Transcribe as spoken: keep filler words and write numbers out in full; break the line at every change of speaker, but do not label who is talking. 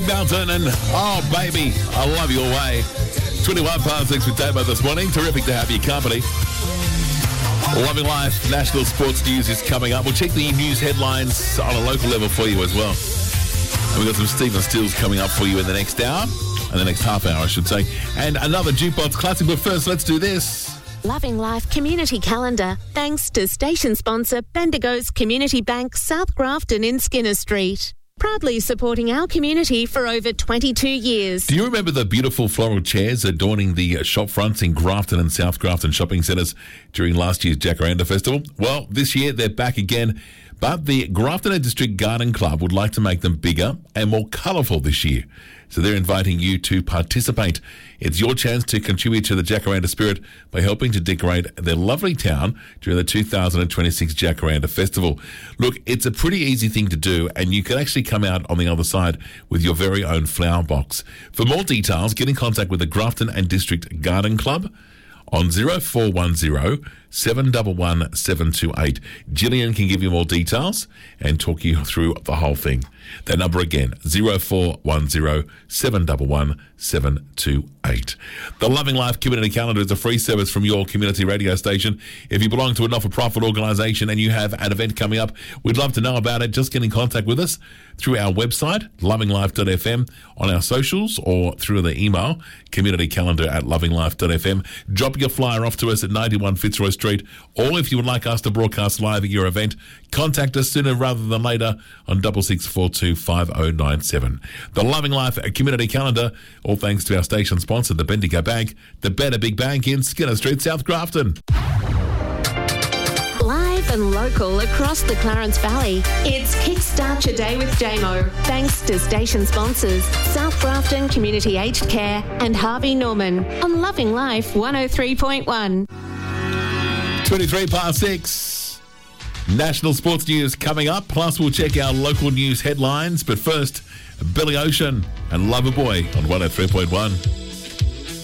Mountain and oh baby, I love your way. twenty-one past six with Damo this morning. Terrific to have your company. Loving Life national sports news is coming up. We'll check the news headlines on a local level for you as well. And we've got some Stephen Stills coming up for you in the next hour, in the next half hour I should say. And another Jukebox classic, but first let's do this.
Loving Life Community Calendar, thanks to station sponsor Bendigo's Community Bank, South Grafton in Skinner Street. Proudly supporting our community for over twenty-two years.
Do you remember the beautiful floral chairs adorning the shop fronts in Grafton and South Grafton shopping centres during last year's Jacaranda Festival? Well, this year they're back again, but the Grafton District Garden Club would like to make them bigger and more colourful this year. So they're inviting you to participate. It's your chance to contribute to the Jacaranda spirit by helping to decorate their lovely town during the two thousand twenty-six Jacaranda Festival. Look, it's a pretty easy thing to do, and you can actually come out on the other side with your very own flower box. For more details, get in contact with the Grafton and District Garden Club on zero four one zero, seven one one, seven two eight. Gillian can give you more details and talk you through the whole thing. That number again, zero four one zero, seven one one, seven two eight. The Loving Life Community Calendar is a free service from your community radio station. If you belong to a not-for-profit organisation and you have an event coming up, we'd love to know about it. Just get in contact with us through our website, loving life dot f m, on our socials, or through the email, communitycalendar at loving life dot f m. Drop your flyer off to us at ninety-one Fitzroy Street, or if you would like us to broadcast live at your event, contact us sooner rather than later on six six four two, five oh nine seven. The Loving Life Community Calendar, all thanks to our station sponsor, the Bendigo Bank, the Better Big Bank in Skinner Street, South Grafton.
Live and local across the Clarence Valley, it's Kickstart Your Day with Damo, thanks to station sponsors South Grafton Community Aged Care and Harvey Norman on Loving Life one oh three point one.
twenty-three past six. National sports news coming up, plus we'll check our local news headlines. But first, Billy Ocean and Loverboy on one oh three point one.